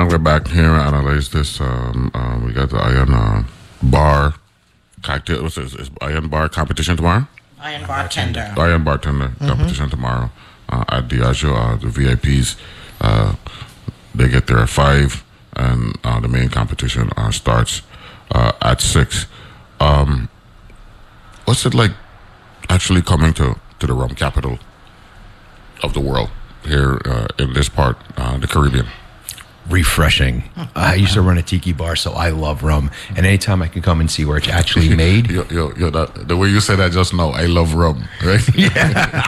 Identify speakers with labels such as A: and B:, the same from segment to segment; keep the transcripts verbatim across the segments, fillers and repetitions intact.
A: And we're back here to analyze this. Um, uh, we got the Iron uh, Bar cocktail. What's this? Is Iron Bar competition tomorrow?
B: Iron Bartender.
A: Iron Bartender mm-hmm. competition tomorrow uh, at Diageo. Uh, the V I Ps, uh, they get there at five, and uh, the main competition uh, starts uh, at six. Um, what's it like actually coming to, to the rum capital of the world here uh, in this part, uh, the Caribbean?
C: Refreshing. I used to run a tiki bar, so I love rum. And anytime I can come and see where it's actually made.
A: yo, yo, yo, that, the way you say that just now, I love rum, right?
C: Yeah.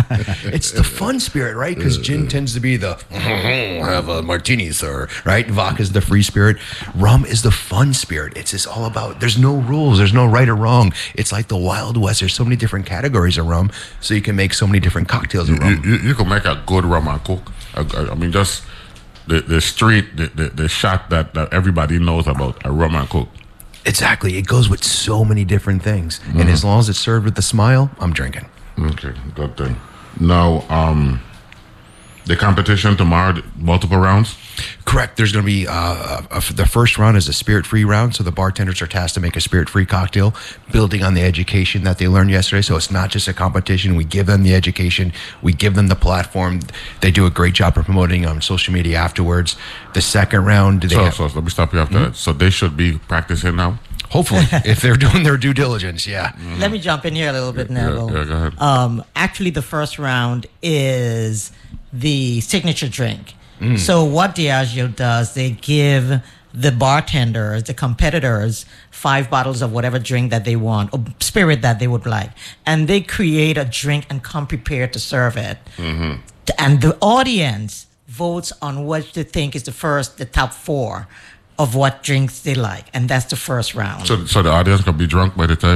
C: It's the fun spirit, right? Because gin tends to be the, have a martini, sir, right? Vodka's the free spirit. Rum is the fun spirit. It's just all about, there's no rules. There's no right or wrong. It's like the Wild West. There's so many different categories of rum, so you can make so many different cocktails of rum.
A: You, you, you can make a good rum and coke. I, I, I mean, just... The, the street, the, the, the shot that, that everybody knows about, a rum and coke.
C: Exactly. It goes with so many different things. Mm-hmm. And as long as it's served with a smile, I'm drinking.
A: Okay, good thing. Now, um, the competition tomorrow, multiple rounds?
C: Correct. There's going to be, uh, a, a, the first round is a spirit-free round, so the bartenders are tasked to make a spirit-free cocktail, building on the education that they learned yesterday. So it's not just a competition. We give them the education. We give them the platform. They do a great job of promoting on social media afterwards. The second round... They
A: so,
C: have,
A: so let me stop you after mm-hmm. that. So they should be practicing now?
C: Hopefully, if they're doing their due diligence, yeah.
B: Mm-hmm. Let me jump in here a little bit, Neville.
A: Yeah, yeah, go ahead.
B: Um, actually, the first round is the signature drink. Mm. So what Diageo does, they give the bartenders, the competitors, five bottles of whatever drink that they want, or spirit that they would like. And they create a drink and come prepared to serve it. Mm-hmm. And the audience votes on what they think is the first, the top four of what drinks they like. And that's the first round.
A: So so the audience can be drunk by the time?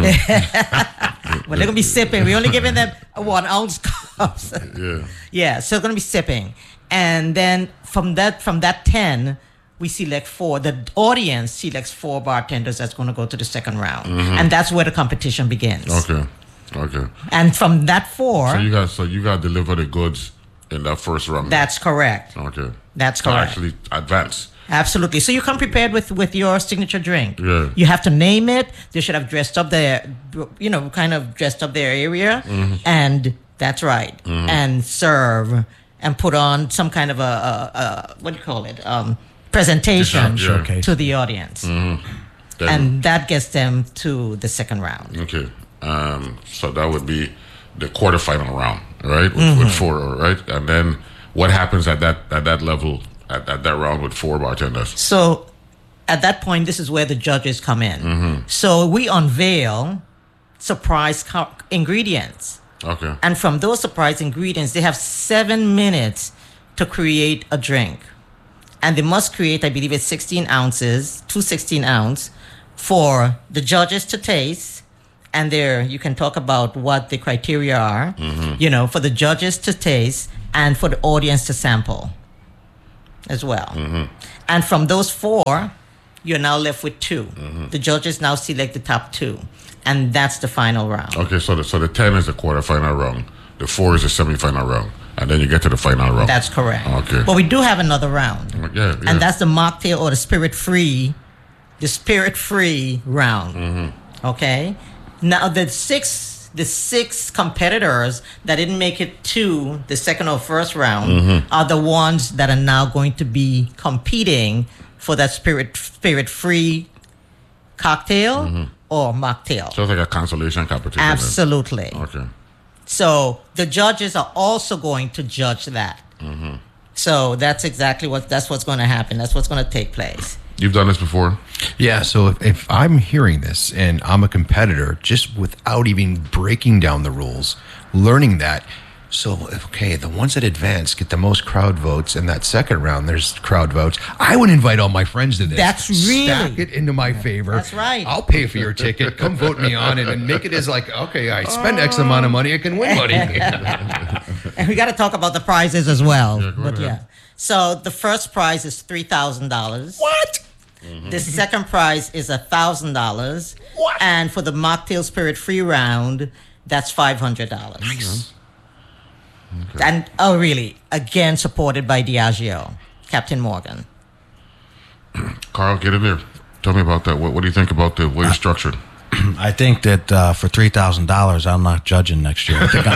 B: Well, they're going to be sipping. We're only giving them one ounce cups.
A: Yeah.
B: Yeah, so they're going to be sipping. And then from that from that ten, we select four. The audience selects four bartenders that's going to go to the second round. Mm-hmm. And that's where the competition begins.
A: Okay. Okay.
B: And from that four...
A: So you got so you got to deliver the goods in that first round.
B: That's correct.
A: Okay.
B: That's
A: to
B: correct.
A: actually advance.
B: Absolutely. So you come prepared with, with your signature drink.
A: Yeah.
B: You have to name it. They should have dressed up their, you know, kind of dressed up their area. Mm-hmm. And that's right. Mm-hmm. And serve... and put on some kind of a, a, a what do you call it, um, presentation
A: yeah.
B: to the audience. Mm-hmm. And that gets them to the second round.
A: Okay. Um, so that would be the quarterfinal round, right? With,
B: mm-hmm.
A: with four, right? And then what happens at that at that level, at, at that round with four bartenders?
B: So at that point, this is where the judges come in. Mm-hmm. So we unveil surprise co- ingredients.
A: Okay.
B: And from those surprise ingredients, they have seven minutes to create a drink. And they must create, I believe it's sixteen ounces, two sixteen ounce, for the judges to taste. And there, you can talk about what the criteria are, mm-hmm. you know, for the judges to taste and for the audience to sample as well. Mm-hmm. And from those four, you're now left with two. Mm-hmm. The judges now select the top two. And that's the final round.
A: Okay, so the, so the ten is the quarterfinal round. The four is the semifinal round. And then you get to the final round.
B: That's correct.
A: Okay.
B: But we do have another round.
A: Yeah, yeah.
B: And that's the mocktail or the spirit-free, the spirit-free round. Mm-hmm. Okay? Now, the six, the six competitors that didn't make it to the second or first round mm-hmm. are the ones that are now going to be competing for that spirit, spirit-free cocktail. Mm-hmm. Or mocktail.
A: So it's like a consolation competition.
B: Absolutely.
A: Then. Okay.
B: So the judges are also going to judge that. Mm-hmm. So that's exactly what that's what's going to happen. That's what's going to take place.
A: You've done this before?
C: Yeah. So if, if I'm hearing this and I'm a competitor, just without even breaking down the rules, learning that. So, okay, the ones that advance get the most crowd votes, and that second round, there's crowd votes. I would invite all my friends to this.
B: That's really...
C: Stack it into my favor.
B: That's right.
C: I'll pay for your ticket. Come vote me on it and make it as like, okay, I spend X amount of money, I can win money.
B: And we got to talk about the prizes as well.
A: Yeah,
B: but
A: ahead.
B: yeah. So the first prize is three thousand dollars.
C: What?
B: Mm-hmm. The second prize is one thousand dollars.
C: What?
B: And for the mocktail spirit free round, that's five hundred dollars.
C: Nice.
B: Okay. And, oh, really? Again, supported by Diageo, Captain Morgan.
A: Carl, get in there. Tell me about that. What, what do you think about the way it's structured?
D: I think that uh, for three thousand dollars, I'm not judging next year. I think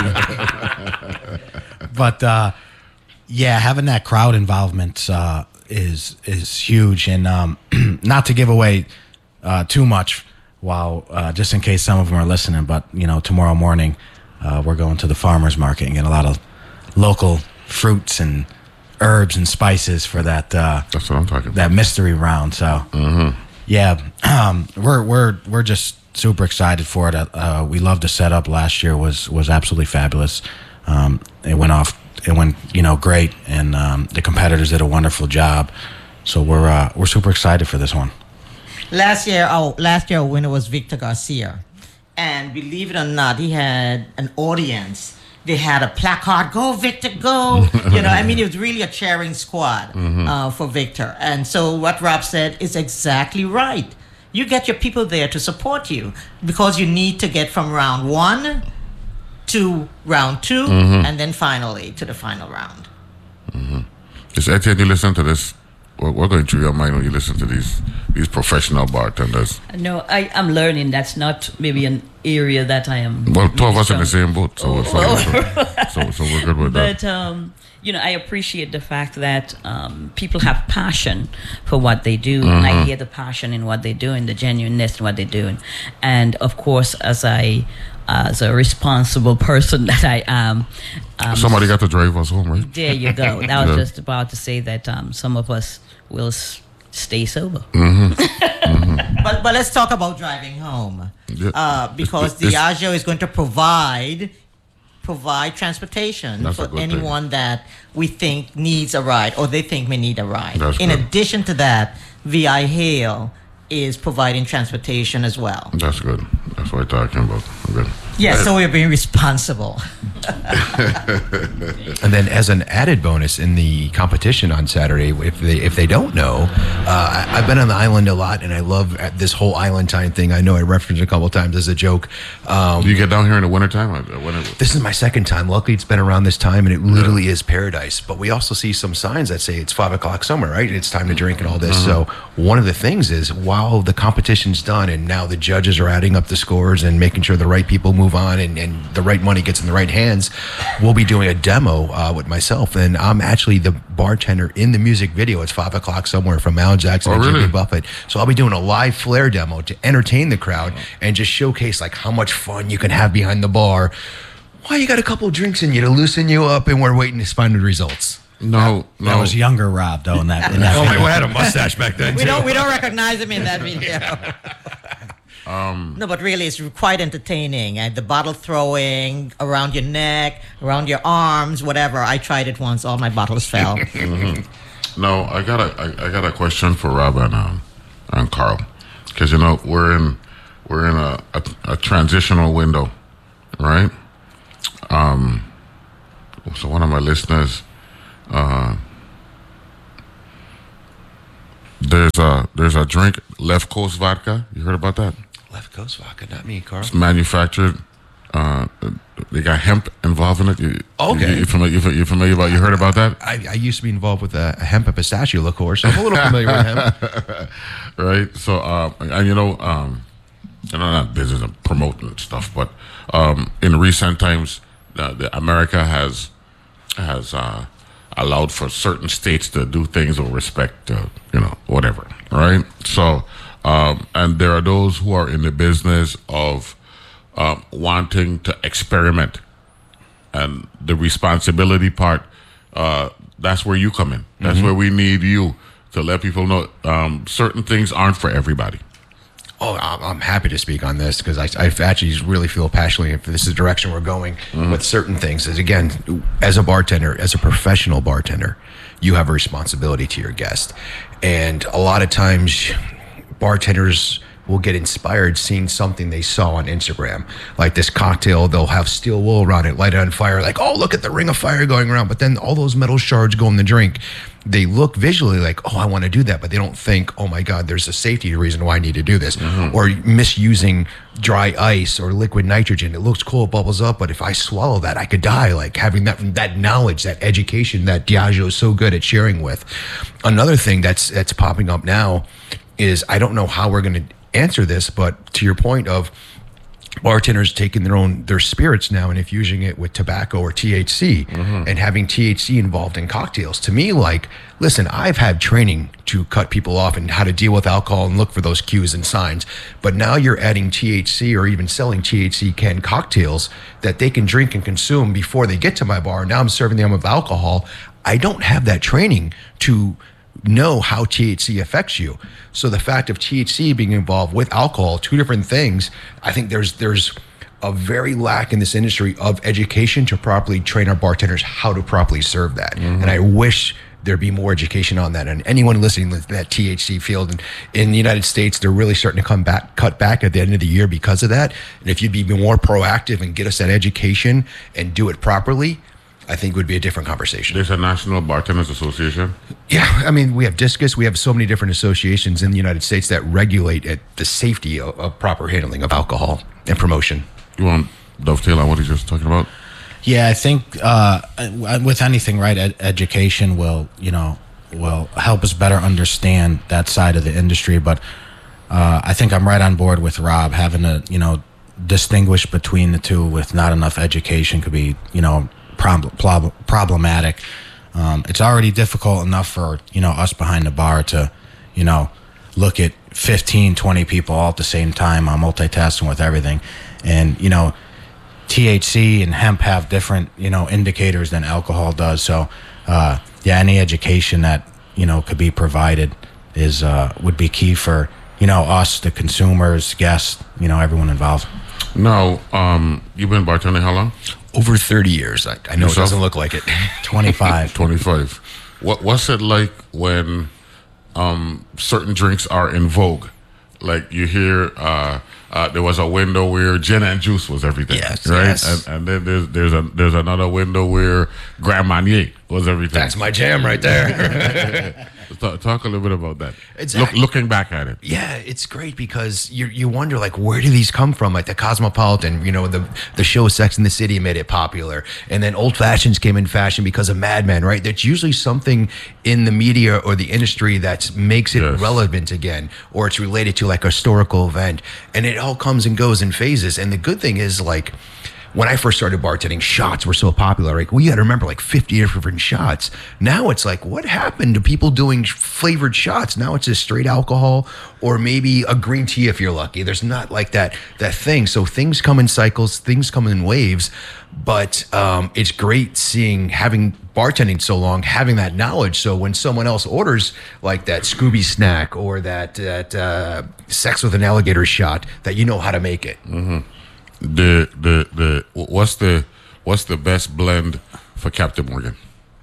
D: I'm competing. But uh, yeah, having that crowd involvement uh, is is huge, and um, not to give away uh, too much, while uh, just in case some of them are listening. But you know, tomorrow morning uh, we're going to the farmers market and get a lot of local fruits and herbs and spices for that. Uh,
A: That's what I'm talking about.
D: That mystery round. So. Mm-hmm. Yeah, um, we're we're we're just super excited for it. Uh, we loved the setup last year. was was absolutely fabulous. Um, it went off. It went you know great, and um, the competitors did a wonderful job. So we're uh, we're super excited for this one.
B: Last year, our last year our winner was Victor Garcia, and believe it or not, he had an audience. They had a placard, "Go Victor, go!" You know, I mean, it was really a cheering squad mm-hmm. uh, for Victor. And so, what Rob said is exactly right. You get your people there to support you because you need to get from round one to round two, mm-hmm. and then finally to the final round.
A: Mm-hmm. Is Etienne, you listen to this? What, what going through your mind when you listen to these these professional bartenders?
E: No, I, I'm learning. That's not maybe an area that I am.
A: Well, two of us in the same boat, so it's fine. So, so, so we're good with that.
E: But um, you know, I appreciate the fact that um, people have passion for what they do, mm-hmm. and I hear the passion in what they do, and the genuineness in what they're doing. And of course, as I, as a responsible person that I am, um,
A: somebody got to drive us home, right?
E: There you go. I was yeah. just about to say that um, some of us will s- stay sober.
A: Mm-hmm. mm-hmm.
B: But but let's talk about driving home,
A: yeah.
B: uh, because
A: it's, it's,
B: Diageo is going to provide provide transportation
A: That's
B: for anyone thing. that we think needs a ride or they think may need a ride.
A: That's
B: In
A: good.
B: addition to that, V I Hail is providing transportation as well.
A: That's good. That's what I'm talking about. Good.
B: Yes, so we're being responsible.
C: And then, as an added bonus in the competition on Saturday, if they if they don't know, uh, I, I've been on the island a lot, and I love this whole island time thing. I know I referenced it a couple of times as a joke. Um,
A: Do you get down here in the wintertime? When
C: this is my second time. Luckily, it's been around this time, and it literally yeah. is paradise. But we also see some signs that say it's five o'clock somewhere, right? It's time to drink and all this. Mm-hmm. So one of the things is, while the competition's done, and now the judges are adding up the scores and making sure the right people move on and, and the right money gets in the right hands, we'll be doing a demo uh, with myself, and I'm actually the bartender in the music video. It's five o'clock somewhere from Alan Jackson
A: oh,
C: and
A: really?
C: Jimmy Buffett. So I'll be doing a live flair demo to entertain the crowd and just showcase like how much fun you can have behind the bar. Why you got a couple of drinks in you to loosen you up, and we're waiting to find the results.
A: No, no.
D: That was younger Rob, though, in that. In that
C: oh, we had a mustache back then.
B: we
C: too.
B: don't we don't recognize him in that video.
A: Um,
B: no, but really, it's quite entertaining. And the bottle throwing around your neck, around your arms, whatever. I tried it once; all my bottles fell.
A: mm-hmm. No, I got a I, I got a question for Rob and um, and Carl, because you know we're in we're in a, a, a transitional window, right? Um, so one of my listeners, uh, there's a there's a drink, Left Coast Vodka. You heard about that?
C: Left Coast Vodka, not me, Carl.
A: It's manufactured. Uh, they got hemp involved in it. You,
C: okay.
A: You, you, familiar, you, you familiar about? You heard about that?
C: I, I used to be involved with a, a hemp and pistachio liqueur, so I'm a little familiar with hemp.
A: Right. So, um, and you know, um, you know, not business and promoting stuff, but um, in recent times, uh, the America has has uh, allowed for certain states to do things with respect to, you know, whatever. Right. So. Um, and there are those who are in the business of um, wanting to experiment, and the responsibility part, uh, that's where you come in. That's mm-hmm. where we need you to let people know um, certain things aren't for everybody.
C: Oh, I'm happy to speak on this because I, I actually really feel passionately if this is the direction we're going mm-hmm. with certain things. As again, as a bartender, as a professional bartender, you have a responsibility to your guest, and a lot of times bartenders will get inspired seeing something they saw on Instagram. Like this cocktail, they'll have steel wool around it, light it on fire, like, oh, look at the ring of fire going around. But then all those metal shards go in the drink. They look visually like, oh, I want to do that, but they don't think, oh my God, there's a safety reason why I need to do this. Mm-hmm. Or misusing dry ice or liquid nitrogen. It looks cool, it bubbles up, but if I swallow that, I could die. Like having that that knowledge, that education that Diageo is so good at sharing with. Another thing that's that's popping up now is, I don't know how we're going to answer this, but to your point of bartenders taking their own their spirits now and infusing it with tobacco or T H C, mm-hmm. and having T H C involved in cocktails. To me, like, listen, I've had training to cut people off and how to deal with alcohol and look for those cues and signs. But now you're adding T H C or even selling T H C canned cocktails that they can drink and consume before they get to my bar. Now I'm serving them with alcohol. I don't have that training to know how T H C affects you. So the fact of T H C being involved with alcohol, two different things, I think there's there's a very lack in this industry of education to properly train our bartenders how to properly serve that. Mm-hmm. And I wish there'd be more education on that. And anyone listening to that T H C field, and in the United States, they're really starting to come back, cut back at the end of the year because of that. And if you'd be more proactive and get us that education and do it properly, I think it would be a different conversation.
A: There's a National Bartenders Association.
C: Yeah, I mean, we have DISCUS. We have so many different associations in the United States that regulate it, the safety of, of proper handling of alcohol and promotion.
A: You want to dovetail on what he's just talking about?
D: Yeah, I think uh, with anything, right, ed- education will, you know, will help us better understand that side of the industry. But uh, I think I'm right on board with Rob. Having to, you know, distinguish between the two with not enough education could be, you know, prob- prob- problematic. Um, it's already difficult enough for, you know, us behind the bar to, you know, look at fifteen, twenty people all at the same time. I'm multitasking with everything. And, you know, T H C and hemp have different, you know, indicators than alcohol does. So, uh, yeah, any education that, you know, could be provided is uh, would be key for, you know, us, the consumers, guests, you know, everyone involved.
A: Now, um, you've been bartending how long?
C: Over thirty years. I, I know Yourself? It doesn't look like it.
D: twenty-five.
A: twenty-five. What What's it like when um, certain drinks are in vogue? Like you hear uh, uh, there was a window where gin and juice was everything,
C: yes,
A: right?
C: Yes.
A: And, and then there's there's a there's another window where Grand Marnier was everything.
C: That's my jam right there.
A: talk, talk a little bit about that.
C: Exactly.
A: Look, looking back at it,
C: yeah, it's great because you you wonder, like, where do these come from? Like the Cosmopolitan, you know, the the show Sex and the City made it popular, and then old fashions came in fashion because of Mad Men, right? There's usually something in the media or the industry that makes it yes. relevant again, or it's related to like a historical event, and it all comes and goes in phases. And the good thing is, like, when I first started bartending, shots were so popular. Like, we got to remember, like, fifty different shots. Now it's like, what happened to people doing flavored shots? Now it's just straight alcohol, or maybe a green tea if you're lucky. There's not like that that thing. So things come in cycles, things come in waves. But um, it's great seeing, having bartending so long, having that knowledge. So when someone else orders like that Scooby snack or that that uh, sex with an alligator shot, that you know how to make it.
A: Mm-hmm. The the the what's the what's the best blend for Captain Morgan?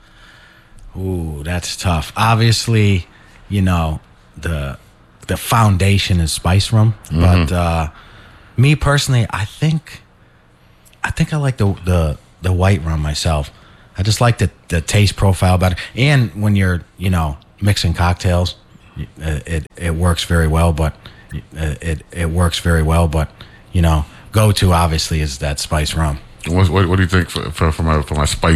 D: Ooh, that's tough. Obviously, you know, the the foundation is spice rum, mm-hmm. but uh, me personally, I think I think I like the the the white rum myself. I just like the the taste profile better, and when you're, you know, mixing cocktails, it it, it works very well. But it it works very well, but you know. Go-to obviously is that spice rum.
A: What, what, what do you think for, for, for my for my spice